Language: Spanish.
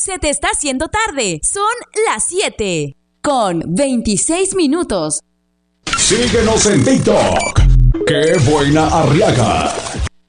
Se te está haciendo tarde. Son las 7 con 26 minutos. Síguenos en TikTok. ¡Qué buena Arriaga!